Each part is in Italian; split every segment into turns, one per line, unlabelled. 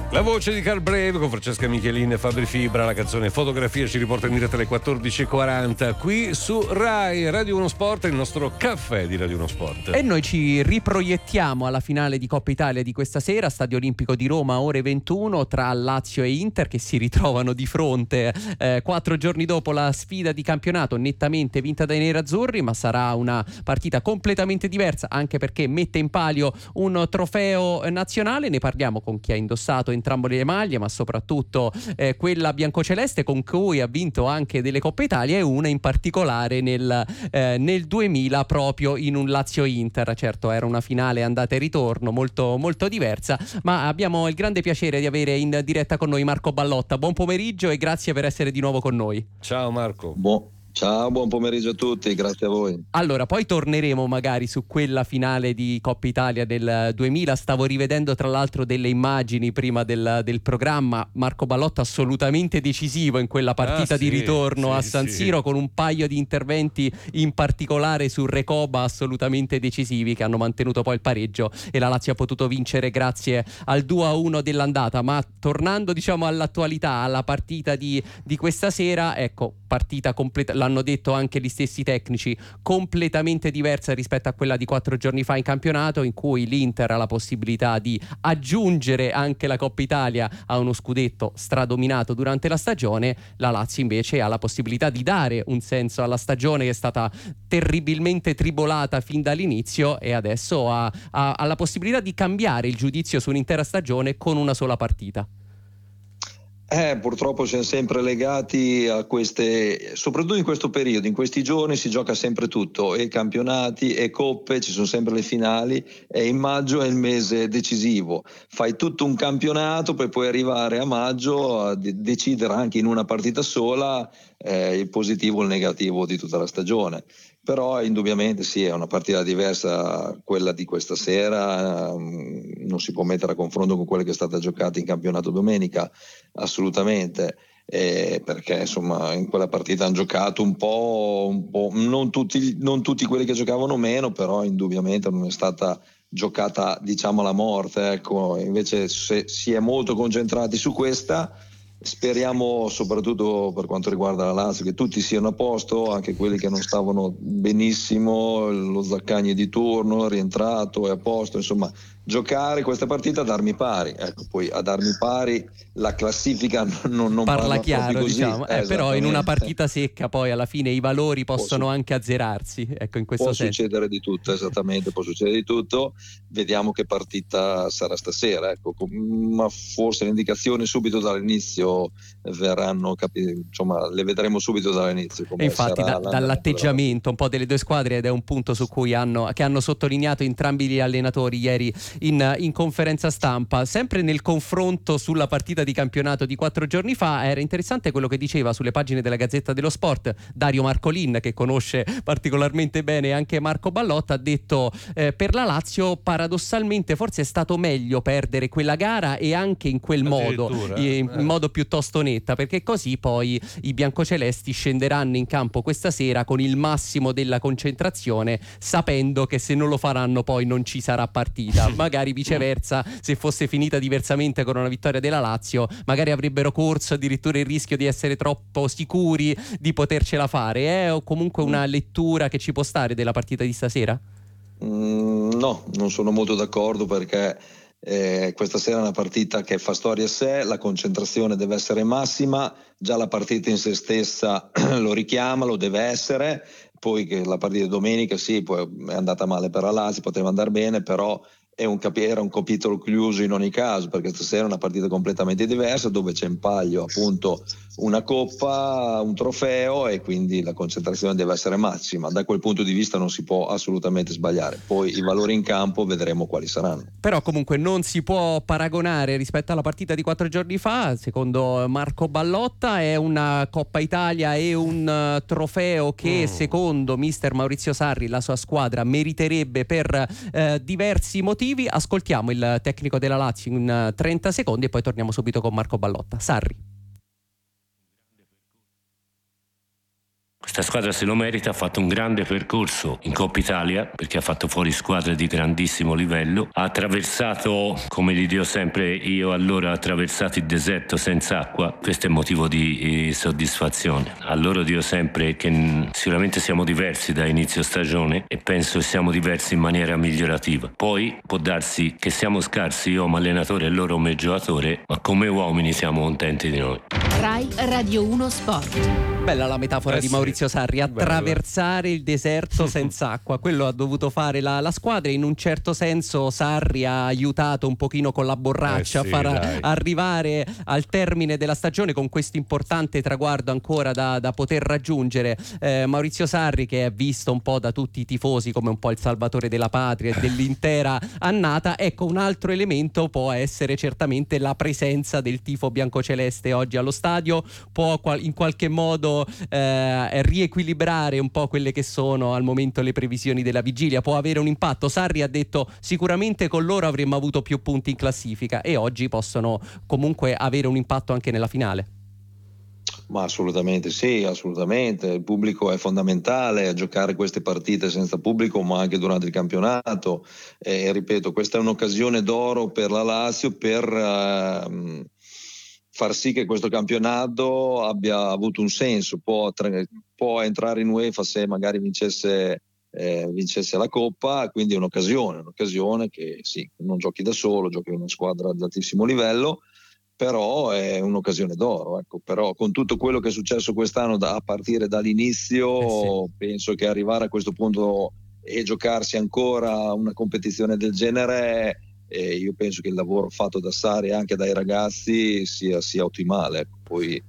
La voce di Carl Brave con Francesca Michelin e Fabri Fibra, la canzone Fotografia ci riporta in diretta alle 14.40 qui su Rai Radio 1 Sport, il nostro caffè di Radio 1 Sport.
E noi ci riproiettiamo alla finale di Coppa Italia di questa sera, Stadio Olimpico di Roma, ore 21, tra Lazio e Inter che si ritrovano di fronte 4 giorni dopo la sfida di campionato nettamente vinta dai nerazzurri, ma sarà una partita completamente diversa anche perché mette in palio un trofeo nazionale. Ne parliamo con chi ha indossato entrambe le maglie, ma soprattutto quella biancoceleste con cui ha vinto anche delle Coppe Italia e una in particolare nel 2000 proprio in un Lazio-Inter. Certo, era una finale andata e ritorno molto, molto diversa, ma abbiamo il grande piacere di avere in diretta con noi Marco Ballotta. Buon pomeriggio e grazie per essere di nuovo con noi.
Ciao Marco.
Ciao, buon pomeriggio a tutti, grazie a voi.
Allora, poi torneremo magari su quella finale di Coppa Italia del 2000. Stavo rivedendo tra l'altro delle immagini prima del programma. Marco Ballotta assolutamente decisivo in quella partita di ritorno a San Siro, con un paio di interventi in particolare su Recoba assolutamente decisivi che hanno mantenuto poi il pareggio e la Lazio ha potuto vincere grazie al 2-1 dell'andata. Ma tornando diciamo all'attualità, alla partita di questa sera, ecco, partita completa, l'hanno detto anche gli stessi tecnici, completamente diversa rispetto a quella di 4 giorni fa in campionato, in cui l'Inter ha la possibilità di aggiungere anche la Coppa Italia a uno scudetto stradominato durante la stagione. La Lazio invece ha la possibilità di dare un senso alla stagione che è stata terribilmente tribolata fin dall'inizio e adesso ha la possibilità di cambiare il giudizio su un'intera stagione con una sola partita.
Purtroppo siamo sempre legati a queste, soprattutto in questo periodo, in questi giorni si gioca sempre tutto, e campionati e coppe, ci sono sempre le finali, e in maggio è il mese decisivo. Fai tutto un campionato, poi puoi arrivare a maggio a decidere anche in una partita sola il positivo o il negativo di tutta la stagione. Però indubbiamente sì, è una partita diversa quella di questa sera, non si può mettere a confronto con quella che è stata giocata in campionato domenica, assolutamente, perché insomma in quella partita hanno giocato un po', non tutti quelli che giocavano meno, però indubbiamente non è stata giocata diciamo alla morte, ecco. Invece si è molto concentrati su questa. Speriamo, soprattutto per quanto riguarda la Lazio, che tutti siano a posto, anche quelli che non stavano benissimo. Lo Zaccagni di turno è rientrato, è a posto, insomma giocare questa partita a darmi pari, ecco. Poi a darmi pari la classifica non
parla chiaro,
così,
diciamo, però in una partita secca poi alla fine i valori possono anche azzerarsi, ecco, in questo senso.
Può succedere di tutto, esattamente, può succedere di tutto. Vediamo che partita sarà stasera, ecco, ma forse le indicazioni subito dall'inizio verranno, insomma le vedremo subito dall'inizio.
E infatti dall'atteggiamento un po' delle due squadre, ed è un punto su cui hanno sottolineato entrambi gli allenatori ieri in conferenza stampa. Sempre nel confronto sulla partita di campionato di 4 giorni fa, era interessante quello che diceva sulle pagine della Gazzetta dello Sport Dario Marcolin, che conosce particolarmente bene anche Marco Ballotta. Ha detto per la Lazio paradossalmente forse è stato meglio perdere quella gara, e anche in quel modo, in modo piuttosto netta, perché così poi i biancocelesti scenderanno in campo questa sera con il massimo della concentrazione, sapendo che se non lo faranno poi non ci sarà partita. Magari viceversa, se fosse finita diversamente con una vittoria della Lazio, magari avrebbero corso addirittura il rischio di essere troppo sicuri di potercela fare. O comunque una lettura che ci può stare della partita di stasera?
No, non sono molto d'accordo, perché questa sera è una partita che fa storia a sé, la concentrazione deve essere massima, già la partita in se stessa lo richiama, lo deve essere. Poi che la partita di domenica sì, poi è andata male per la Lazio, poteva andare bene, però era un capitolo chiuso in ogni caso, perché stasera è una partita completamente diversa, dove c'è in palio appunto una coppa, un trofeo, e quindi la concentrazione deve essere massima. Da quel punto di vista non si può assolutamente sbagliare. Poi i valori in campo vedremo quali saranno.
Però comunque non si può paragonare rispetto alla partita di 4 giorni fa, secondo Marco Ballotta. È una Coppa Italia e un trofeo che secondo mister Maurizio Sarri la sua squadra meriterebbe per diversi motivi. Ascoltiamo il tecnico della Lazio in 30 secondi e poi torniamo subito con Marco Ballotta. Sarri.
Questa squadra se lo merita, ha fatto un grande percorso in Coppa Italia perché ha fatto fuori squadre di grandissimo livello, ha attraversato, come gli dico sempre io, allora ha attraversato il deserto senza acqua. Questo è motivo di soddisfazione. A loro dico sempre che sicuramente siamo diversi da inizio stagione e penso che siamo diversi in maniera migliorativa. Poi può darsi che siamo scarsi, io come allenatore e loro come giocatore, ma come uomini siamo contenti di noi.
Rai Radio 1 Sport.
Bella la metafora di Maurizio Sarri, attraversare il deserto senza acqua. Quello ha dovuto fare la squadra. In un certo senso Sarri ha aiutato un pochino con la borraccia a far arrivare al termine della stagione con questo importante traguardo ancora da poter raggiungere. Maurizio Sarri, che è visto un po' da tutti i tifosi come un po' il salvatore della patria e dell'intera annata. Ecco, un altro elemento può essere certamente la presenza del tifo biancoceleste oggi allo stadio. Può in qualche modo riequilibrare un po' quelle che sono al momento le previsioni della vigilia, può avere un impatto. Sarri ha detto sicuramente con loro avremmo avuto più punti in classifica e oggi possono comunque avere un impatto anche nella finale.
Ma assolutamente sì, assolutamente. Il pubblico è fondamentale a giocare queste partite senza pubblico, ma anche durante il campionato. Ripeto, questa è un'occasione d'oro per la Lazio per far sì che questo campionato abbia avuto un senso. Può entrare in UEFA se magari vincesse la Coppa, quindi è un'occasione che sì, non giochi da solo, giochi in una squadra di altissimo livello, però è un'occasione d'oro, ecco. Però con tutto quello che è successo quest'anno a partire dall'inizio, penso che arrivare a questo punto e giocarsi ancora una competizione del genere, io penso che il lavoro fatto da Sarri e anche dai ragazzi sia ottimale, ecco. Poi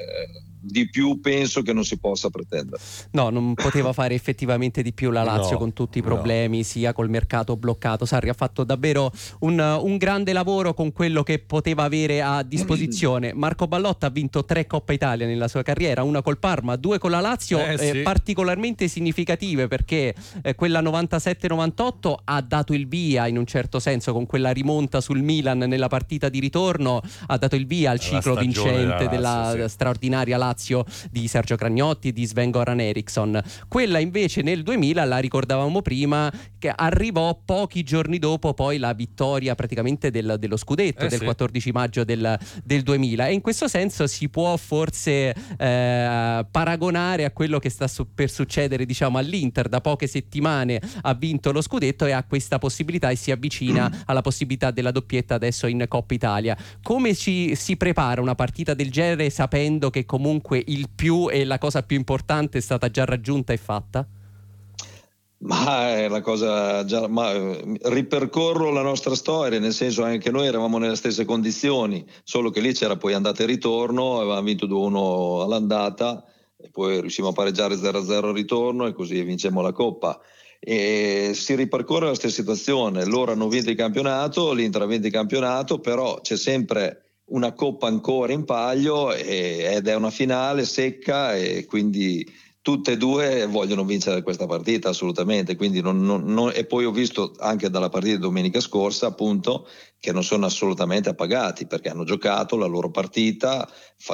di più penso che non si possa pretendere. No,
non poteva fare effettivamente di più la Lazio con tutti i problemi, sia col mercato bloccato. Sarri ha fatto davvero un grande lavoro con quello che poteva avere a disposizione. Marco Ballotta ha vinto 3 Coppa Italia nella sua carriera, una col Parma, 2 con la Lazio, particolarmente significative perché quella 97-98 ha dato il via in un certo senso, con quella rimonta sul Milan nella partita di ritorno, ha dato il via al ciclo vincente della straordinaria Lazio di Sergio Cragnotti e di Sven-Goran Eriksson. Quella invece nel 2000, la ricordavamo prima, che arrivò pochi giorni dopo poi la vittoria praticamente dello scudetto del 14 maggio del 2000, e in questo senso si può forse paragonare a quello che sta per succedere, diciamo, all'Inter. Da poche settimane ha vinto lo scudetto e ha questa possibilità e si avvicina alla possibilità della doppietta adesso in Coppa Italia. Come si prepara una partita del genere sapendo che comunque il più e la cosa più importante è stata già raggiunta e fatta?
Ma è la cosa ripercorro la nostra storia, nel senso anche noi eravamo nelle stesse condizioni, solo che lì c'era poi andata e ritorno, avevamo vinto 2-1 all'andata e poi riuscimmo a pareggiare 0-0 al ritorno e così vincemmo la Coppa. E si ripercorre la stessa situazione. Loro hanno vinto il campionato, l'Inter ha vinto il campionato, però c'è sempre una Coppa ancora in palio ed è una finale secca e quindi tutte e due vogliono vincere questa partita assolutamente, quindi e poi ho visto anche dalla partita di domenica scorsa appunto che non sono assolutamente appagati perché hanno giocato la loro partita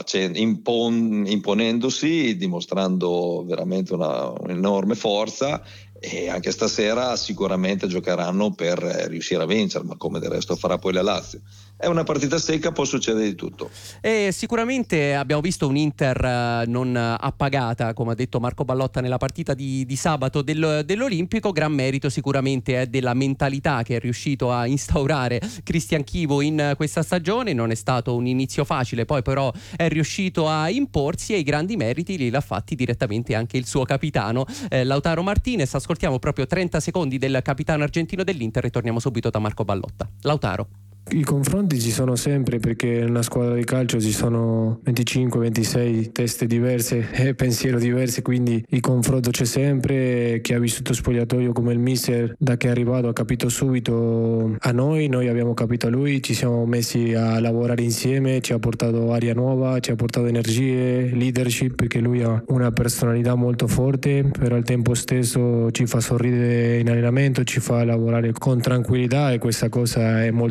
imponendosi, dimostrando veramente un'enorme forza, e anche stasera sicuramente giocheranno per riuscire a vincere, ma come del resto farà poi la Lazio. È una partita secca, può succedere di tutto.
E sicuramente abbiamo visto un Inter non appagata, come ha detto Marco Ballotta nella partita di sabato dell'Olimpico. Gran merito sicuramente è della mentalità che è riuscito a instaurare Cristian Chivo in questa stagione. Non è stato un inizio facile, poi però è riuscito a imporsi e i grandi meriti li ha fatti direttamente anche il suo capitano Lautaro Martinez. Ascoltiamo proprio 30 secondi del capitano argentino dell'Inter e torniamo subito da Marco Ballotta. Lautaro.
I confronti ci sono sempre perché nella squadra di calcio ci sono 25-26 teste diverse e pensiero diversi, quindi il confronto c'è sempre. Chi ha vissuto spogliatoio come il mister da che è arrivato ha capito subito a noi abbiamo capito a lui, ci siamo messi a lavorare insieme, ci ha portato aria nuova, ci ha portato energie, leadership, perché lui ha una personalità molto forte, però al tempo stesso ci fa sorridere in allenamento, ci fa lavorare con tranquillità e questa cosa è molto importante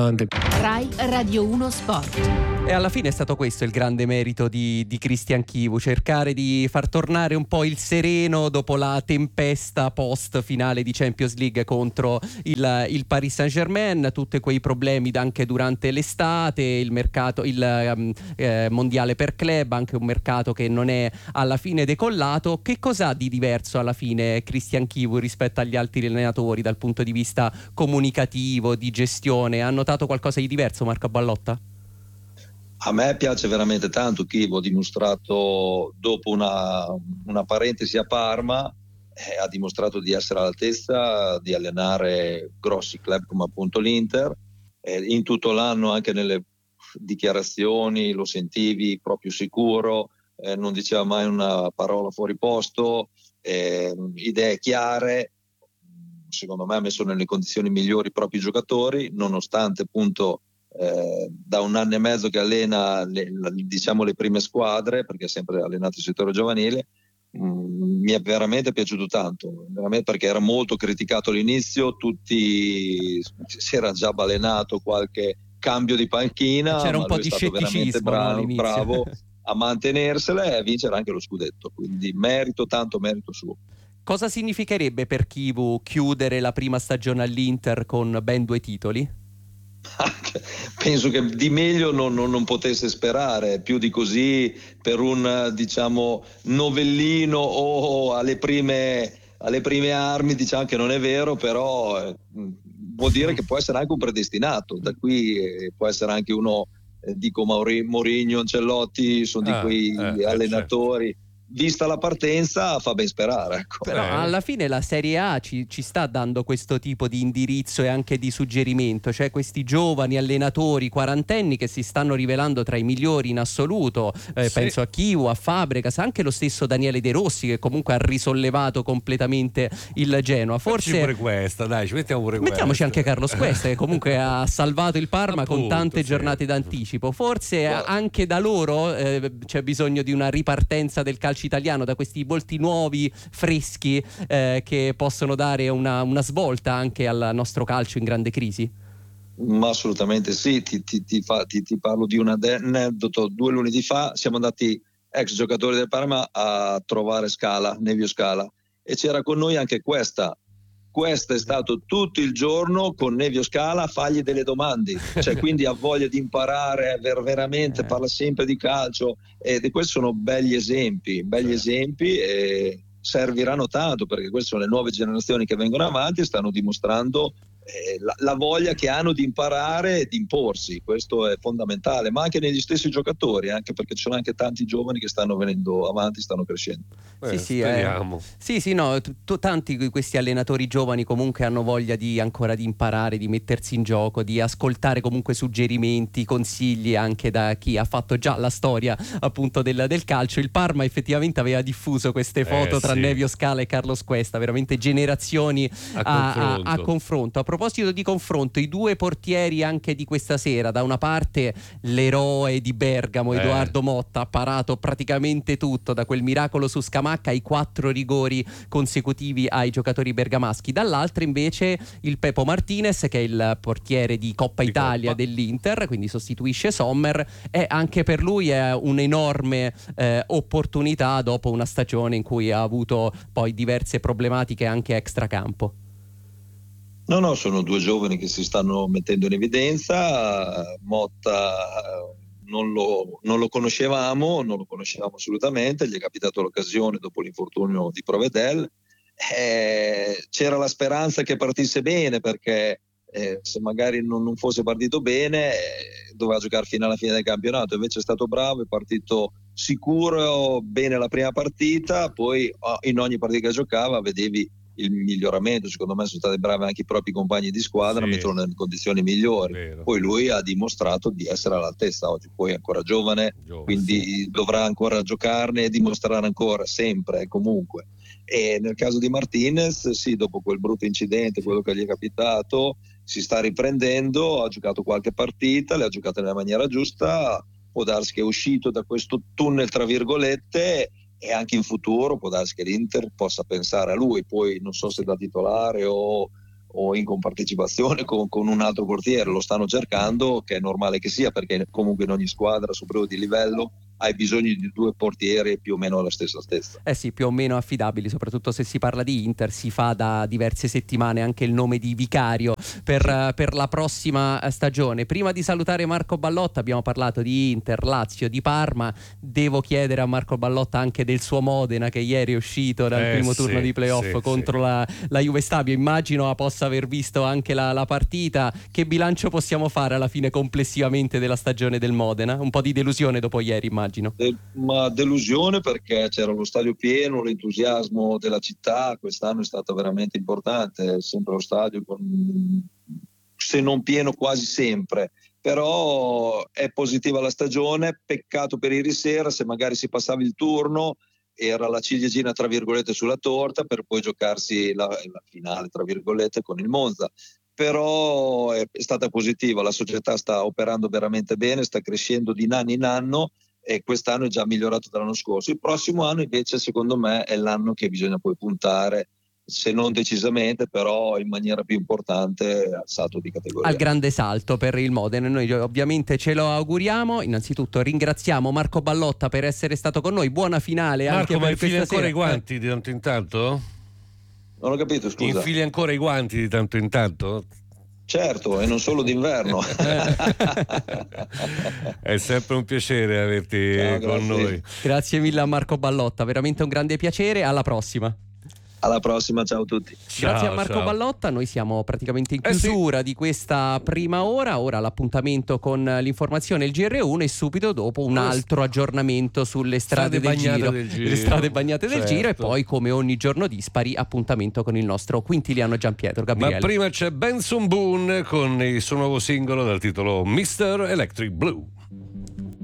importante.
Rai Radio 1 Sport.
E alla fine è stato questo il grande merito di Cristian Chivu, cercare di far tornare un po' il sereno dopo la tempesta post finale di Champions League contro il Paris Saint-Germain, tutti quei problemi anche durante l'estate, il mercato, mondiale per club, anche un mercato che non è alla fine decollato. Che cosa ha di diverso alla fine Cristian Chivu rispetto agli altri allenatori dal punto di vista comunicativo, di gestione? Ha notato qualcosa di diverso Marco Ballotta?
A me piace veramente tanto Chivu, ha dimostrato dopo una parentesi a Parma, ha dimostrato di essere all'altezza di allenare grossi club come appunto l'Inter, in tutto l'anno anche nelle dichiarazioni lo sentivi proprio sicuro, non diceva mai una parola fuori posto, idee chiare. Secondo me ha messo nelle condizioni migliori i propri giocatori, nonostante appunto da un anno e mezzo che allena le prime squadre, perché ha sempre allenato il settore giovanile. Mi è veramente piaciuto tanto, veramente, perché era molto criticato all'inizio, tutti si era già balenato qualche cambio di panchina,
c'era un
ma
po'
lui
di
è stato veramente
scetticismo
bravo a mantenersela e a vincere anche lo scudetto, quindi tanto merito suo.
Cosa significherebbe per Chivu chiudere la prima stagione all'Inter con ben 2 titoli?
Penso che di meglio non potesse sperare, più di così per un novellino o alle prime armi, diciamo che non è vero, però vuol dire che può essere anche un predestinato, da qui può essere anche uno, dico Mourinho, Ancelotti, sono di quei allenatori. Certo. Vista la partenza fa ben sperare, ecco.
Però alla fine la Serie A ci sta dando questo tipo di indirizzo e anche di suggerimento, cioè questi giovani allenatori quarantenni che si stanno rivelando tra i migliori in assoluto, penso a Chivu, a Fabregas, anche lo stesso Daniele De Rossi che comunque ha risollevato completamente il Genoa. Forse
pure questa, dai, ci mettiamo pure
mettiamoci
questa.
anche Carlos Cuesta che comunque ha salvato il Parma
appunto,
con tante giornate d'anticipo. Forse anche da loro c'è bisogno di una ripartenza del calcio italiano, da questi volti nuovi, freschi, che possono dare una svolta anche al nostro calcio in grande crisi?
Ma assolutamente sì, ti parlo di un aneddoto. 2 lunedì fa siamo andati, ex giocatori del Parma, a trovare Nevio Scala, e c'era con noi anche Cuesta è stato tutto il giorno con Nevio Scala a fargli delle domande, cioè quindi ha voglia di imparare veramente, parla sempre di calcio, e questi sono belli esempi e serviranno tanto, perché queste sono le nuove generazioni che vengono avanti e stanno dimostrando la voglia che hanno di imparare e di imporsi. Questo è fondamentale, ma anche negli stessi giocatori, anche perché ci sono anche tanti giovani che stanno venendo avanti, stanno crescendo.
Speriamo.
Tanti questi allenatori giovani comunque hanno voglia ancora di imparare, di mettersi in gioco, di ascoltare comunque suggerimenti, consigli anche da chi ha fatto già la storia appunto del calcio. Il Parma effettivamente aveva diffuso queste foto tra Nevio Scala e Carlos Cuesta, veramente generazioni a confronto. A proposito di confronto, i 2 portieri anche di questa sera, da una parte l'eroe di Bergamo, Edoardo Motta, ha parato praticamente tutto, da quel miracolo su Scamacca ai 4 rigori consecutivi ai giocatori bergamaschi, dall'altra invece il Pepo Martinez, che è il portiere di Coppa Italia dell'Inter, quindi sostituisce Sommer, e anche per lui è un'enorme opportunità dopo una stagione in cui ha avuto poi diverse problematiche anche extracampo.
No, sono 2 giovani che si stanno mettendo in evidenza. Motta non lo conoscevamo assolutamente, gli è capitato l'occasione dopo l'infortunio di Provedel. C'era la speranza che partisse bene, perché se magari non fosse partito bene doveva giocare fino alla fine del campionato, invece è stato bravo, è partito sicuro, bene la prima partita, poi in ogni partita che giocava vedevi il miglioramento. Secondo me sono stati bravi anche i propri compagni di squadra a metterlo nelle condizioni migliori. Poi lui ha dimostrato di essere all'altezza oggi, poi è ancora giovane, quindi dovrà ancora giocarne e dimostrare ancora sempre comunque. E nel caso di Martinez, dopo quel brutto incidente, quello che gli è capitato, si sta riprendendo, ha giocato qualche partita, le ha giocate nella maniera giusta, può darsi che è uscito da questo tunnel tra virgolette, e anche in futuro può darsi che l'Inter possa pensare a lui, poi non so se da titolare o o in compartecipazione con un altro portiere, lo stanno cercando, che è normale che sia, perché comunque in ogni squadra superiore di livello hai bisogno di 2 portieri più o meno alla stessa altezza.
Sì, più o meno affidabili, soprattutto se si parla di Inter. Si fa da diverse settimane anche il nome di vicario per la prossima stagione. Prima di salutare Marco Ballotta, abbiamo parlato di Inter, Lazio, di Parma. Devo chiedere a Marco Ballotta anche del suo Modena, che ieri è uscito dal primo turno di playoff contro la Juve Stabio. Immagino possa aver visto anche la partita. Che bilancio possiamo fare alla fine complessivamente della stagione del Modena? Un po' di delusione dopo ieri, immagino.
Ma delusione, perché c'era lo stadio pieno, l'entusiasmo della città quest'anno è stato veramente importante, sempre lo stadio se non pieno quasi sempre, però è positiva la stagione. Peccato per ieri sera, se magari si passava il turno era la ciliegina tra virgolette sulla torta, per poi giocarsi la finale tra virgolette con il Monza. Però è stata positiva, la società sta operando veramente bene, sta crescendo di anno in anno e quest'anno è già migliorato dall'anno scorso. Il prossimo anno invece secondo me è l'anno che bisogna poi puntare, se non decisamente, però in maniera più importante, al salto di categoria.
Al grande salto per il Modena. Noi ovviamente ce lo auguriamo. Innanzitutto ringraziamo Marco Ballotta per essere stato con noi. Buona finale.
Marco,
anche
ma
per
infili
questa
ancora
sera.
i guanti di tanto in tanto?
Non ho capito, scusa.
Infili ancora i guanti di tanto in tanto?
Certo, e non solo d'inverno.
È sempre un piacere averti con noi.
Grazie mille a Marco Ballotta, veramente un grande piacere. Alla prossima.
Alla prossima, ciao a tutti.
Grazie a Marco Ballotta, noi siamo praticamente in chiusura di questa prima ora. Ora l'appuntamento con l'informazione, il GR1, e subito dopo un altro aggiornamento sulle strade del Giro. Le strade bagnate del Giro, e poi, come ogni giorno dispari, appuntamento con il nostro quintiliano Gianpietro Gabriele.
Ma prima c'è Benson Boone con il suo nuovo singolo dal titolo Mr. Electric Blue.